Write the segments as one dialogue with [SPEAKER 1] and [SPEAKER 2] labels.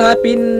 [SPEAKER 1] ปิน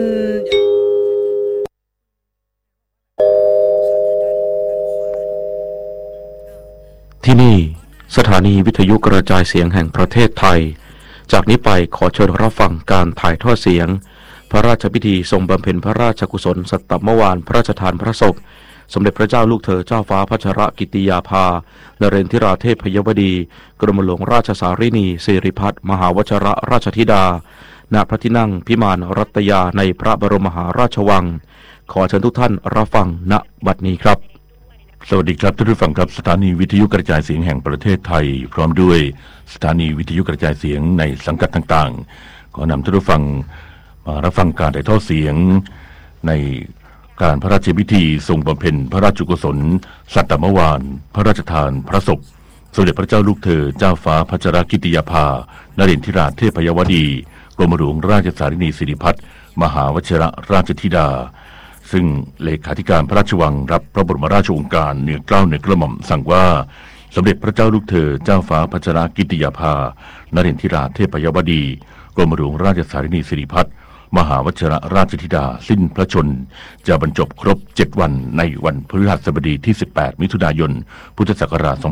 [SPEAKER 2] ที่นี่สถานีวิทยุกระจายเสียงแห่งประเทศไทยจากนี้ไปขอเชิญรับฟังการถ่ายทอดเสียงพระราชพิธีทรงบำเพ็ญพระราชกุศลสัตตมวานพระราชทานพระศพสมเด็จพระเจ้าลูกเธอเจ้าฟ้าพัชรกิติยาภานเรนทิราเทพยวดีกรมหลวงราชสารินีสิริพัฒน์มหาวชรราชธิดาณพระที่นั่งพิมานรัตยาในพระบรมมหาราชวังขอเชิญทุกท่านรับฟังณบัดนี้ครับ
[SPEAKER 3] สวัสดีครับท่านผู้ฟังครับสถานีวิทยุกระจายเสียงแห่งประเทศไทยพร้อมด้วยสถานีวิทยุกระจายเสียงในสังกัดต่างๆขอนำท่านผู้ฟังมารับฟังการถ่ายทอดเสียงในการพระราชพิธีทรงบำเพ็ญพระราชกุศลสัตตมวานพระราชทานพระศพสมเด็จพระเจ้าลูกเธอเจ้าฟ้าพัชรกิติยาภานเรนทิราเทพยวดีกรมหลวงราชสารินีสิริพัฒน์มหาวชิรราชธิดาซึ่งเลขาธิการพระราชวังรับพระบรมราชโองการเหนือเกล้าเหนือกระหม่อมสั่งว่าสมเด็จพระเจ้าลูกเธอเจ้าฟ้าพัชรกิติยาภานเรนทิราเทพยวดีกรมหลวงราชสารินีสิริพัฒน์มหาวชิรราชธิดาสิ้นพระชนจะบรรจบครบ7วันในวันพฤหัสบดีที่18มิถุนายนพุทธศักราช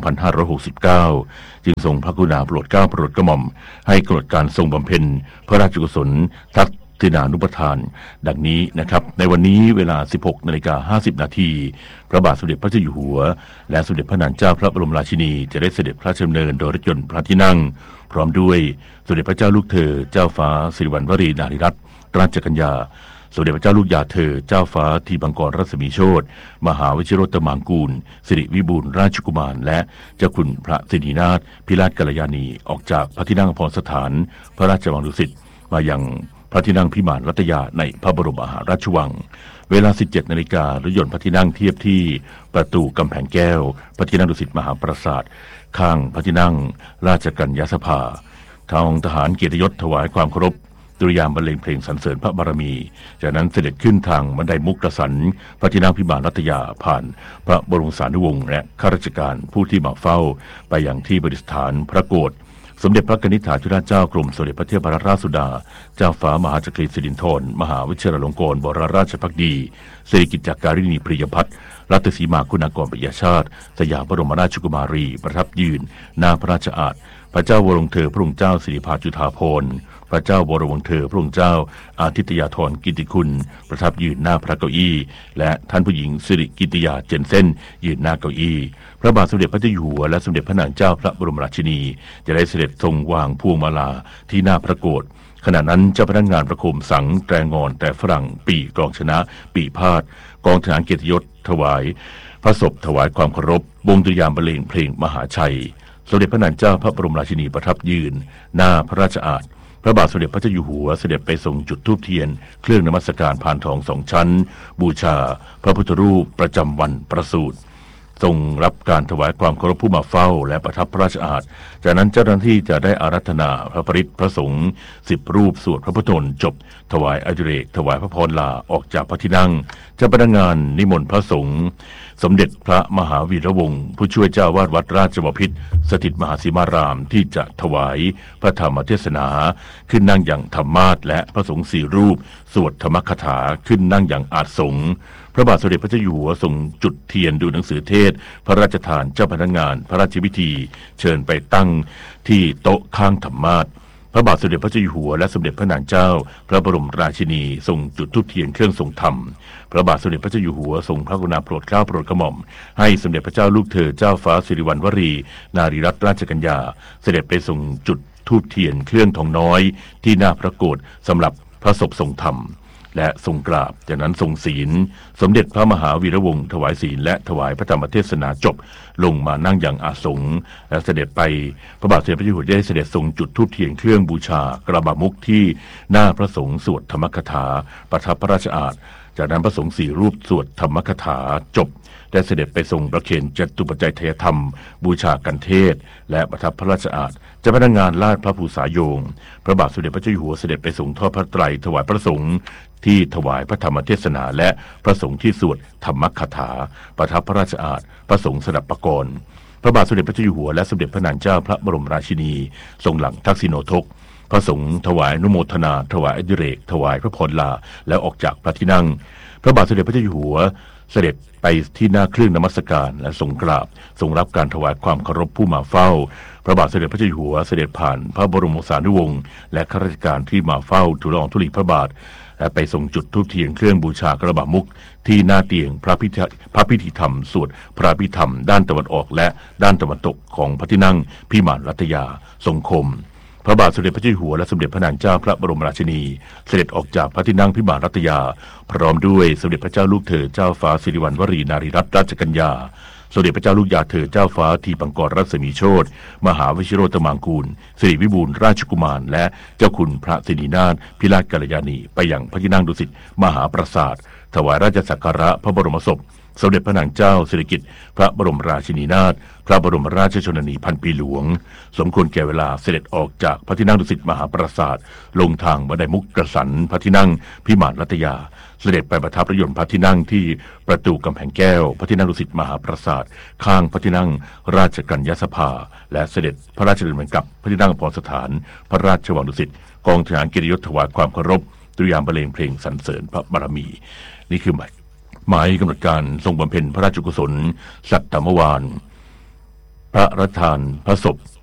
[SPEAKER 3] 2569จึงทรงพระกรุณาโปรดเกล้าโปรดกระหม่อมให้กำหนดการทรงบำเพ็ญพระราชกุศลทักษิณานุปทานดังนี้นะครับในวันนี้เวลา 16:50 นาทีพระบาทสมเด็จพระเจ้าอยู่หัวและสมเด็จพระนางเจ้าพระบรมราชินีจะได้เสด็จพระราชดำเนินโดยรถยนต์พระที่นั่งพร้อมด้วยสมเด็จพระเจ้าลูกเธอเจ้าฟ้าสิริวัณวรีนารีรัตนราชกัญญาสมเด็จพระเจ้าลูกยาเธอเจ้าฟ้าทีบังกรรัศมีโชติมหาวชิโรตมังกูลสิริวิบูลย์ราชกุมารและเจ้าคุณพระสิรินาถพิราชกัลยาณีออกจากพระที่นั่งอภรสถานพระราชวังดุสิตมายังพระที่นั่งพิมานรัตยาในพระบรมมหาราชวังเวลา 17 นาฬิการถยนต์พระที่นั่งเทียบที่ประตูกำแพงแก้วพระที่นั่งดุสิตมหาปราสาทข้างพระที่นั่งราชกัญญาสภาทางทหารเกียรติยศถวายความเคารพดุริยางค์บรรเลงเพลงสรรเสริญพระบารมีจากนั้นเสด็จขึ้นทางบันไดมุกกษันพระที่นั่งพิมานรัตยาผ่านพระบรมสารีวงศ์และข้าราชการผู้ที่มาเฝ้าไปยังที่ประดิษฐานพระโกฐสมเด็จพระกนิษฐาธิราชเจ้ากรมสมเด็จพระเทพรัตนราชสุดาเจ้าฟ้ามหาจักรีสิรินธรมหาวิเชียรลงกรณ์บรมราชภักดีสิริกิติ์การินีพริยพัฒน์รัตนสีมาคุณากรปิยชาติสยามบรมราชกุมารีประทับยืนหน้าพระราชอาณาพระเจ้าวรวงศ์เธอพระองค์เจ้าสิริภาจุฑาภรณ์พระเจ้าวรวงศ์เธอพระองค์เจ้าอาทิตยาธรกิติคุณประทับยืนหน้าพระเก้าอี้และท่านผู้หญิงสิริกิติยาเจนเซ่นยืนหน้าเก้าอี้พระบาทสมเด็จพระเจ้าอยู่หัวและสมเด็จพระนางเจ้าพระบรมราชินีจะได้เสด็จทรงวางพวงมาลาที่หน้าพระโกฐขณะนั้นเจ้าพนักงานประโคมสังแตรงอนแต่ฝรั่งปีกองชนะปีพาดกองทหารเกียรติยศถวายพระศพถวายความเคารพวงดุริยางค์บรรเลงเพลงมหาชัยสมเด็จพระนางเจ้าพระบรมราชินีประทับยืนหน้าพระราชอาณาพระบาทสมเด็จพระเจ้าอยู่หัวเสด็จไปทรงจุดธูปเทียนเครื่องนมัสการพานทอง2 ชั้นบูชาพระพุทธรูปประจำวันประสูติทรงรับการถวายความเคารพผู้มาเฝ้าและประทับพระราชอาณาจากนั้นเจ้าหน้าที่จะได้อาราธนาพระปริตรพระสงฆ์10 รูปสวดพระพุทธมนต์จบถวายอดิเรกถวายพระพรลาออกจากพระที่นั่งเจ้าพนักงานนิมนต์พระสงฆ์สมเด็จพระมหาวีระวงศ์ผู้ช่วยเจ้าวาดวัดราชบพิตรสถิตมหาสีมารามที่จะถวายพระธรรมเทศนาขึ้นนั่งอย่างธรรมาสน์และพระสงฆ์4 รูปสวดธรรมคถาขึ้นนั่งอย่างอาสงฆ์พระบาทสมเด็จพระเจ้าอยู่หัวทรงจุดเทียนดูหนังสือเทศพระราชทานเจ้าพนักงานพระราชพิธีเชิญไปตั้งที่โต๊ะข้างธรรมาสน์พระบาทสมเด็จพระเจ้าอยู่หัวและสมเด็จพระนางเจ้าพระบรมราชินีทรงจุดธูปเทียนเครื่องทรงธรรมพระบาทสมเด็จพระเจ้าอยู่หัวทรงพระกรุณาโปรดเกล้าโปรดกระหม่อมให้สมเด็จพระเจ้าลูกเธอเจ้าฟ้าสิริวัณวรีนารีรัตนราชกัญญาเสด็จไปทรงจุดธูปเทียนเครื่องทองน้อยที่หน้าพระโกฐสำหรับพระศพทรงธรรมและทรงกราบจากนั้นทรงศีลสมเด็จพระมหาวีระวงศ์ถวายศีลและถวายพระธรรมเทศนาจบลงมานั่งอย่างอาสงฆ์และเสด็จไปพระบาทสมเด็จพระเจ้าอยู่หัวได้เสด็จทรงจุดธูปเทียนเครื่องบูชากระบะมุกที่หน้าพระสงฆ์สวดธรรมคถาประทับพระราชอาณาจากนั้นพระสงฆ์4 รูปสวดธรรมคถาจบได้เสด็จไปทรงประเคนจตุปัจจัยทายธรรมบูชากันเทศและประทับพระราชอาณาเจ้าพนักงานลาดพระภูษาโยงพระบาทสมเด็จพระเจ้าอยู่หัวเสด็จไปทรงทอดพระไตรถวายพระสงฆ์ที่ถวายพระธรรมเทศนาและพระสงฆ์ที่สวดธรรมคถาประทับพระราชอาณาพระสงฆ์สดับปกรณ์พระบาทสมเด็จพระเจ้าอยู่หัวและสมเด็จพระนางเจ้าพระบรมราชินีทรงหลังทักษิโณทกพระสงฆ์ถวายอนุโมทนาถวายอดิเรกถวายพระพรลาแล้วออกจากพระที่นั่งพระบาทสมเด็จพระเจ้าอยู่หัวเสด็จไปที่หน้าเครื่องนมัสการและทรงกราบทรงรับการถวายความเคารพผู้มาเฝ้าพระบาทสมเด็จพระเจ้าอยู่หัวเสด็จผ่านพระบรมสารีวงศ์และข้าราชการที่มาเฝ้าทูลละอองธุลีพระบาทและไปทรงจุดธูปเทียนเครื่องบูชากระบะมุกที่หน้าเตียงพระพิธีธรรมสวดพระพิธรรมด้านตะวันออกและด้านตะวันตกของพระที่นั่งพิมานรัตยาทรงคมพระบาทสมเด็จพระเจ้าอยู่หัวและสมเด็จพระนางเจ้าพระบรมราชินีเสด็จออกจากพระที่นั่งพิมานรัตยาพร้อมด้วยสมเด็จพระเจ้าลูกเธอเจ้าฟ้าสิริวัณวรีนารีรัตนราชกัญญาสมเด็จพระเจ้าลูกยาเธอเจ้าฟ้าทีปังกรรัศมีโชติมหาวชิโรตมังกูลสิริวิบูลย์ราชกุมารและเจ้าคุณพระสิรินาถพิราชกัลยาณีไปยังพระที่นั่งดุสิตมหาปราสาทถวายราชสักการะพระบรมศพสมเด็จพระนางเจ้าสิริกิติ์พระบรมราชินีนาถพระบรมราชชนนีพันปีหลวงสมควรแก่เวลาเสด็จออกจากพระที่นั่งดุสิตมหาปราสาทลงทางบันไดมุกกระสันพระที่นั่งพิมานรัตยาเสด็จไปประทับพระยนต์พระที่นั่งที่ประตูกำแพงแก้วพระที่นั่งดุสิตมหาปราสาทข้างพระที่นั่งราชกัญญาสภาและเสด็จพระราชดำเนินกลับพระที่นั่งอภรสถานพระราชวังดุสิตกองทหารเกียรติยศถวายความเคารพตุยามบรรเลงเพลงสรรเสริญพระบารมีนี่คือหมายกำหนดการทรงบำเพ็ญพระราชกุศลสัตตมวานพระราชทานพระศพ